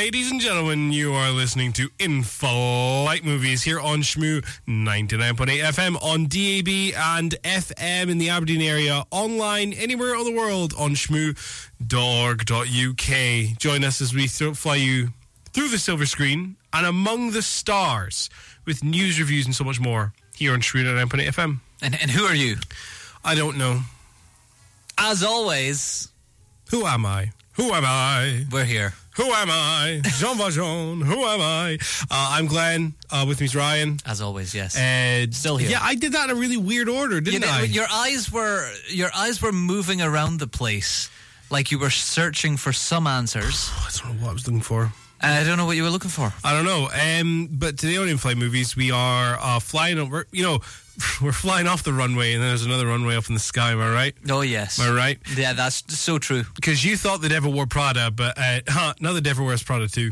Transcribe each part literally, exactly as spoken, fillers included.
Ladies and gentlemen, you are listening to In Flight Movies here on Shmoo ninety-nine point eight F M on D A B and F M in the Aberdeen area, online anywhere on the world on shmoo dot org dot U K. Join us as we th- fly you through the silver screen and among the stars with news, reviews and so much more here on Shmoo ninety-nine point eight F M. And, and who are you? I don't know. As always, who am I? Who am I? We're here. Who am I? Jean Valjean. Who am I? Uh, I'm Glenn. Uh, with me is Ryan. As always, yes. Uh, Still here. Yeah, I did that in a really weird order, didn't you know, I? Your eyes were your eyes were moving around the place like you were searching for some answers. I don't know what I was looking for. And I don't know what you were looking for. I don't know. Um, but today on In Flight Movies, we are uh, flying over. You know, we're flying off the runway, and then there's another runway up in the sky. Am I right? Oh yes. Am I right? Yeah, that's so true. Because you thought the Devil Wore Prada, but uh, huh, now the Devil Wears Prada too.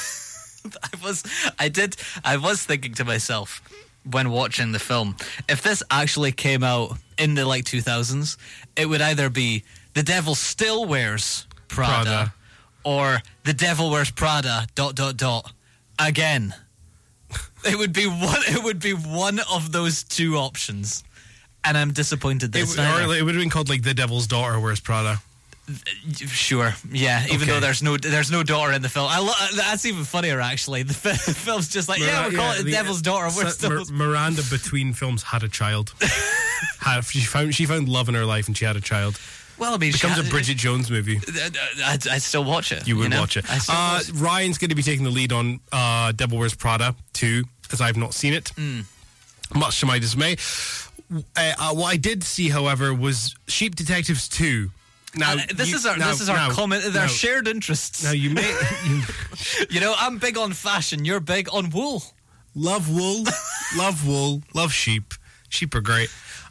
I was, I did, I was thinking to myself when watching the film, if this actually came out in the like two thousands, it would either be The Devil Still Wears Prada, Prada. or The Devil Wears Prada dot dot dot again. It would be one. It would be one of those two options, and I'm disappointed that It, it's w- neither. or it would have been called like The Devil's Daughter Wears Prada. Sure, yeah. Even Okay. though there's no there's no daughter in the film, I lo- that's even funnier actually. The fi- film's just like, yeah, we'll call it The Devil's Daughter. We're Sa- still Mir- Miranda between films had a child. had, she found she found love in her life and she had a child. well. I mean, Becomes she- a Bridget Jones movie. I'd, I'd still watch it. You would know? watch it. I still Uh, watch it. Ryan's going to be taking the lead on uh, Devil Wears Prada two, as I've not seen it, Mm. much to my dismay. Uh, uh, what I did see, however, was Sheep Detectives two. Now Uh, this you- is our now- this is our now- common our now- shared interests. Now you may you You know, I'm big on fashion. You're big on wool. love wool, love wool, love sheep. Sheep are great.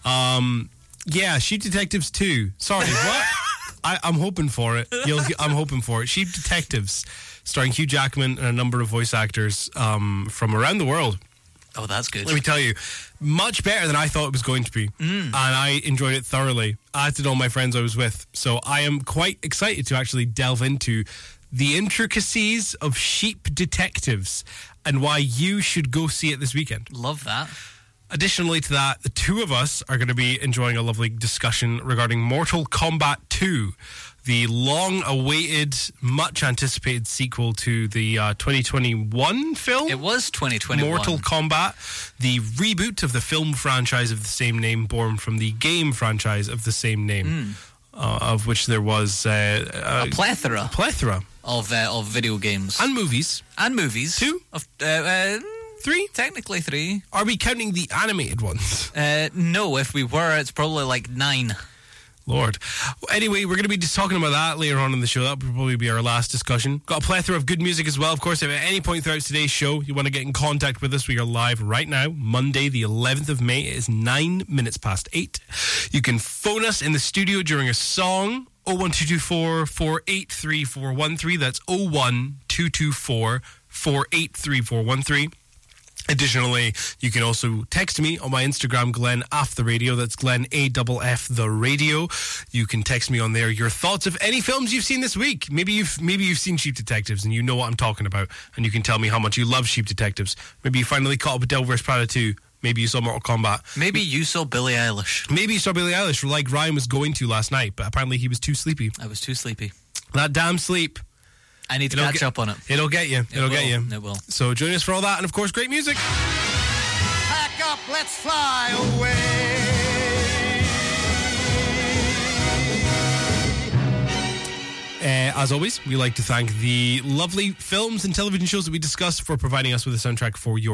Um, yeah, Sheep Detectives two. Sorry, what? I, I'm hoping for it. You'll, I'm hoping for it. Sheep Detectives, starring Hugh Jackman and a number of voice actors um, from around the world. Oh, that's good. Let me tell you, much better than I thought it was going to be. Mm. And I enjoyed it thoroughly, as did all my friends I was with. So I am quite excited to actually delve into the intricacies of Sheep Detectives and why you should go see it this weekend. Love that. Additionally to that, the two of us are going to be enjoying a lovely discussion regarding Mortal Kombat two, the long-awaited, much-anticipated sequel to the uh, twenty twenty-one film. It was twenty twenty-one. Mortal Kombat, the reboot of the film franchise of the same name, born from the game franchise of the same name, Mm. uh, of which there was uh, a plethora, a plethora of uh, of video games and movies and movies. Two, of uh, uh, three, technically three. Are we counting the animated ones? Uh, no, if we were, it's probably like nine. Lord. Anyway, we're going to be just talking about that later on in the show. That will probably be our last discussion. Got a plethora of good music as well. Of course, if at any point throughout today's show you want to get in contact with us, we are live right now, Monday, the eleventh of May. It is nine minutes past eight. You can phone us in the studio during a song, oh one two two four, four eight three four one three. That's oh one two two four, four eight three four one three. Additionally, you can also text me on my Instagram, Glenn F the Radio. That's Glenn A F F the Radio. You can text me on there your thoughts of any films you've seen this week. Maybe you've maybe you've seen Sheep Detectives and you know what I'm talking about, and you can tell me how much you love Sheep Detectives. Maybe you finally caught up with Devil Wears Prada two. Maybe you saw Mortal Kombat. Maybe you saw Billie Eilish. Maybe you saw Billie Eilish, like Ryan was going to last night, but apparently he was too sleepy. I was too sleepy. That damn sleep. I need to It'll catch get- up on it. It'll get you. It'll will. get you. It will. So join us for all that, and of course, great music. Pack up, let's fly away. Uh, as always, we like to thank the lovely films and television shows that we discuss for providing us with a soundtrack for your